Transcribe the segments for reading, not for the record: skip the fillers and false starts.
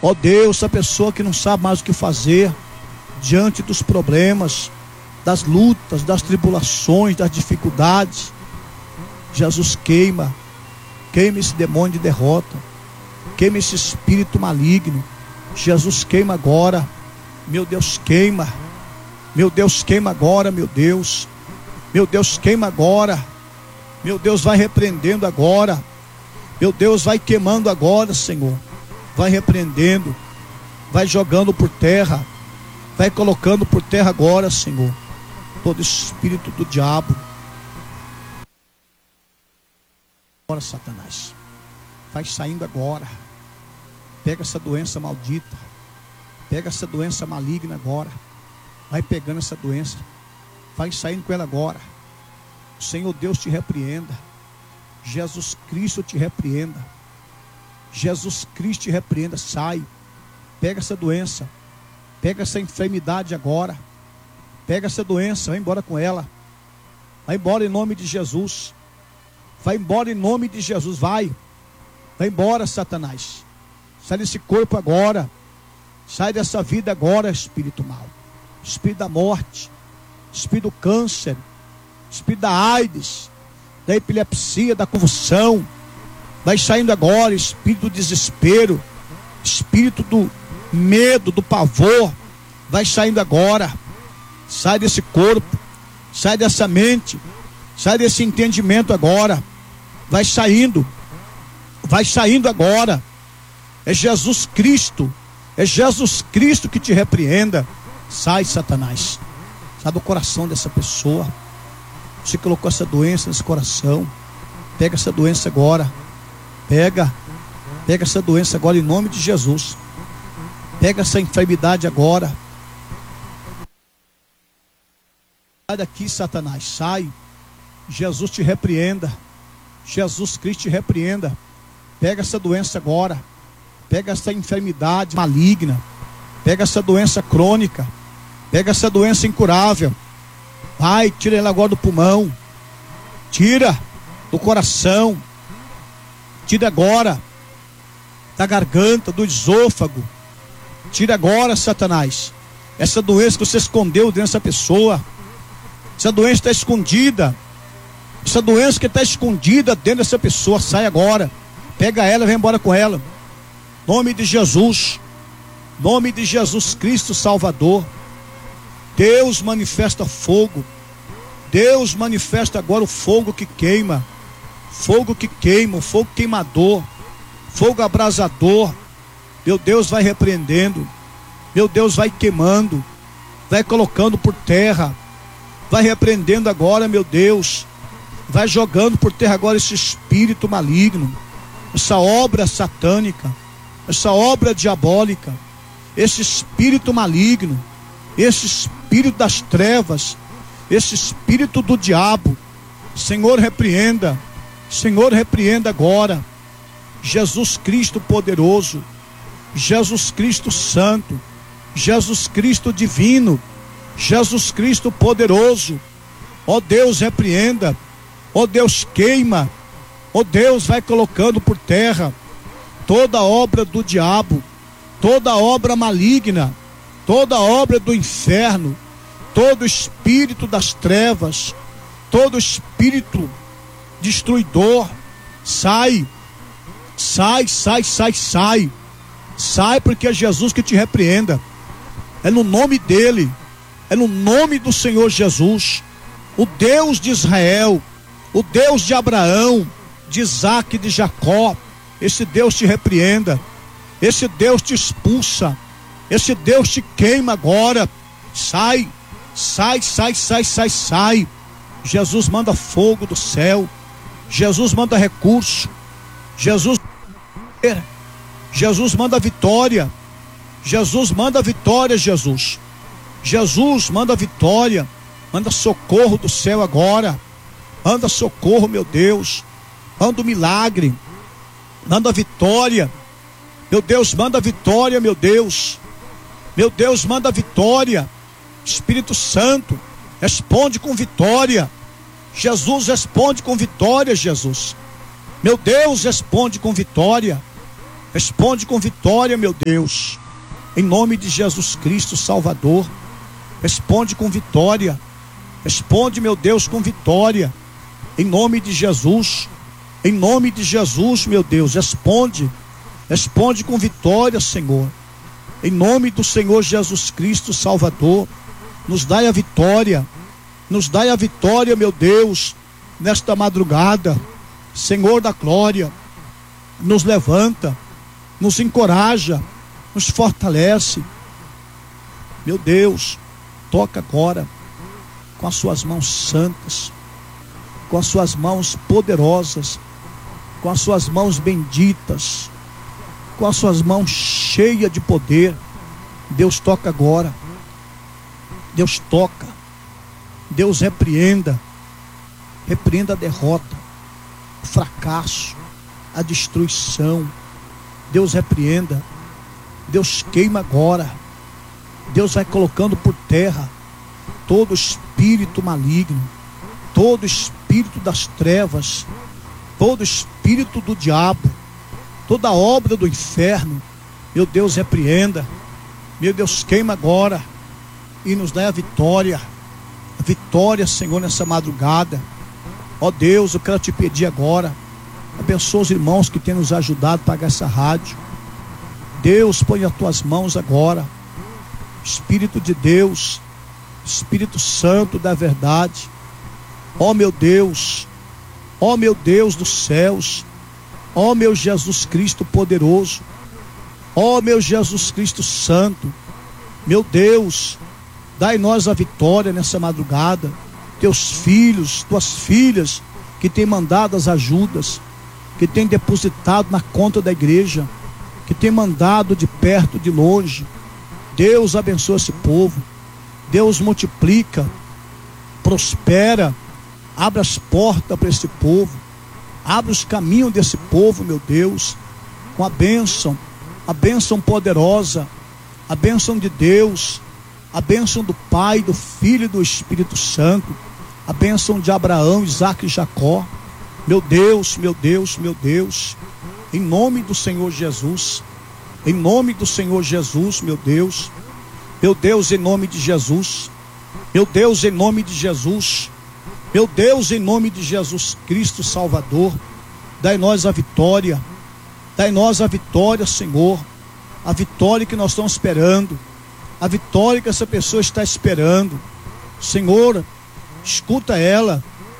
Ó Deus, a pessoa que não sabe mais o que fazer diante dos problemas, das lutas, das tribulações, das dificuldades. Jesus, queima esse demônio de derrota, queima esse espírito maligno. Jesus, queima agora, meu Deus, queima, meu Deus, queima agora, meu Deus, meu Deus, queima agora, meu Deus, vai repreendendo agora, meu Deus, vai queimando agora, Senhor, vai repreendendo, vai jogando por terra, vai colocando por terra agora, Senhor, todo espírito do diabo. Agora, Satanás, vai saindo agora. Pega essa doença maldita, pega essa doença maligna agora, vai pegando essa doença, vai saindo com ela agora. O Senhor Deus te repreenda, Jesus Cristo te repreenda, Jesus Cristo te repreenda. Sai, pega essa doença, pega essa enfermidade agora, pega essa doença, vai embora com ela, vai embora em nome de Jesus, vai embora em nome de Jesus, vai embora, Satanás. Sai desse corpo agora. Sai dessa vida agora, espírito mau. Espírito da morte, espírito do câncer, espírito da AIDS, da epilepsia, da convulsão. Vai saindo agora, espírito do desespero, espírito do medo, do pavor. Vai saindo agora. Sai desse corpo, sai dessa mente, sai desse entendimento agora. Vai saindo agora. É Jesus Cristo que te repreenda. Sai, Satanás, sai do coração dessa pessoa. Você colocou essa doença nesse coração, pega essa doença agora, pega essa doença agora em nome de Jesus, pega essa enfermidade agora. Sai daqui, Satanás, sai. Jesus te repreenda, Jesus Cristo te repreenda. Pega essa doença agora, pega essa enfermidade maligna, pega essa doença crônica, pega essa doença incurável. Vai, tira ela agora do pulmão, tira do coração, tira agora da garganta, do esôfago. Tira agora, Satanás, essa doença que você escondeu dentro dessa pessoa. Essa doença está escondida, essa doença que está escondida dentro dessa pessoa. Sai agora, pega ela, vem embora com ela. Nome de Jesus, nome de Jesus Cristo Salvador. Deus manifesta fogo, Deus manifesta agora o fogo que queima, fogo que queima, fogo queimador, fogo abrasador. Meu Deus, vai repreendendo, meu Deus, vai queimando, vai colocando por terra, vai repreendendo agora, meu Deus, vai jogando por terra agora esse espírito maligno, essa obra satânica, essa obra diabólica, esse espírito maligno, esse espírito das trevas, esse espírito do diabo. Senhor, repreenda agora. Jesus Cristo poderoso, Jesus Cristo santo, Jesus Cristo divino, Jesus Cristo poderoso. Ó Deus, repreenda, ó Deus, queima, ó Deus, vai colocando por terra toda obra do diabo, toda obra maligna, toda obra do inferno, todo espírito das trevas, todo espírito destruidor. Sai, sai, sai, sai, sai, sai, porque é Jesus que te repreenda. É no nome dele, é no nome do Senhor Jesus, o Deus de Israel, o Deus de Abraão, de Isaac e de Jacó. Esse Deus te repreenda, esse Deus te expulsa, esse Deus te queima agora. Sai, sai, sai, sai, sai, sai. Jesus manda fogo do céu, Jesus manda recurso, Jesus manda vitória, Jesus manda vitória, Jesus manda vitória, manda socorro do céu agora, manda socorro, meu Deus, manda um milagre, manda vitória, meu Deus, manda vitória, meu Deus, manda vitória. Espírito Santo, responde com vitória. Jesus, responde com vitória, Jesus. Meu Deus, responde com vitória. Responde com vitória, meu Deus, em nome de Jesus Cristo, Salvador. Responde com vitória. Responde, meu Deus, com vitória, em nome de Jesus. Em nome de Jesus, meu Deus, responde. Responde com vitória, Senhor, em nome do Senhor Jesus Cristo, Salvador. Nos dai a vitória. Nos dai a vitória, meu Deus, nesta madrugada. Senhor da glória, nos levanta, nos encoraja, nos fortalece. Meu Deus, toca agora com as suas mãos santas, com as suas mãos poderosas, com as suas mãos benditas, com as suas mãos cheias de poder. Deus toca agora. Deus toca. Deus repreenda a derrota, o fracasso, a destruição. Deus repreenda. Deus queima agora. Deus vai colocando por terra todo espírito maligno, todo espírito das trevas, todo espírito do diabo, toda obra do inferno. Meu Deus, repreenda. Meu Deus, queima agora e nos dá a vitória. A vitória, Senhor, nessa madrugada. Ó Deus, eu quero te pedir agora, abençoa os irmãos que têm nos ajudado a pagar essa rádio. Deus, põe as tuas mãos agora. Espírito de Deus, Espírito Santo da verdade. Ó meu Deus dos céus, ó meu Jesus Cristo poderoso, ó meu Jesus Cristo santo, meu Deus, dai nós a vitória nessa madrugada. Teus filhos, tuas filhas que têm mandado as ajudas, que têm depositado na conta da igreja, que têm mandado de perto, de longe. Deus abençoa esse povo. Deus multiplica, prospera, abre as portas para esse povo, abre os caminhos desse povo, meu Deus, com a bênção poderosa, a bênção de Deus, a bênção do Pai, do Filho e do Espírito Santo, a bênção de Abraão, Isaque e Jacó. Meu Deus, meu Deus, meu Deus, em nome do Senhor Jesus, em nome do Senhor Jesus, meu Deus, em nome de Jesus, meu Deus, em nome de Jesus, meu Deus, em nome de Jesus Cristo Salvador, dai nós a vitória, Senhor, a vitória que nós estamos esperando, a vitória que essa pessoa está esperando. Senhor, escuta ela,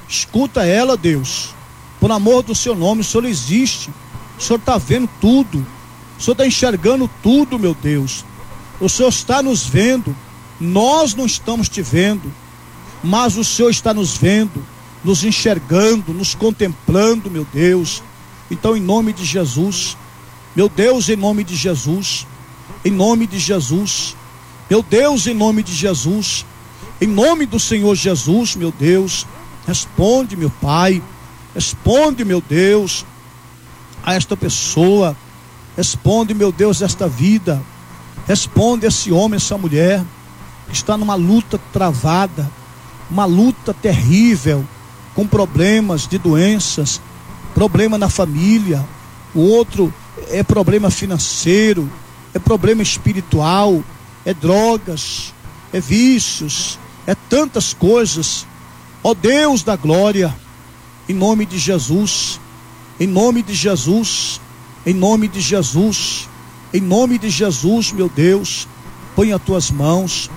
Deus, por amor do seu nome. O Senhor existe, o Senhor está vendo tudo, o Senhor está enxergando tudo, meu Deus. O Senhor está nos vendo, nós não estamos te vendo, mas o Senhor está nos vendo, nos enxergando, nos contemplando, meu Deus. Então, em nome de Jesus, meu Deus, em nome de Jesus, em nome de Jesus, meu Deus, em nome de Jesus, em nome do Senhor Jesus, meu Deus, responde, meu Pai, responde, meu Deus, a esta pessoa, responde, meu Deus, esta vida, responde esse homem, essa mulher que está numa luta travada, uma luta terrível, com problemas de doenças, problema na família, o outro é problema financeiro, é problema espiritual, é drogas, é vícios, é tantas coisas. Ó Deus da glória, em nome de Jesus, em nome de Jesus, em nome de Jesus, em nome de Jesus, meu Deus, põe as tuas mãos,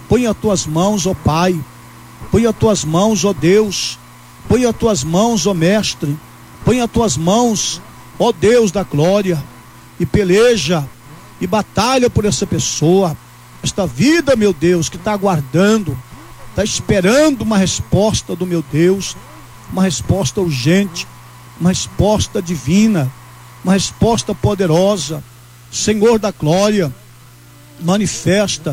ó Pai, põe as tuas mãos, ó Deus, põe as tuas mãos, ó Mestre, põe as tuas mãos, ó Deus da glória, e peleja e batalha por essa pessoa, esta vida, meu Deus, que está aguardando, está esperando uma resposta do meu Deus, uma resposta urgente, uma resposta divina, uma resposta poderosa. Senhor da glória, manifesta,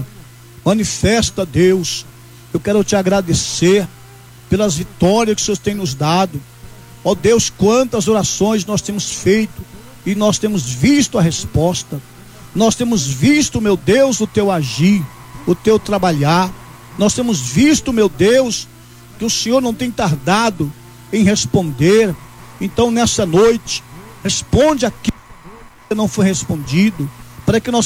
Deus. Eu quero te agradecer pelas vitórias que o Senhor tem nos dado. Ó Deus, quantas orações nós temos feito e nós temos visto a resposta. Nós temos visto, meu Deus, o teu agir, o teu trabalhar. Nós temos visto, meu Deus, que o Senhor não tem tardado em responder. Então, nessa noite, responde aqui não foi respondido, para que nós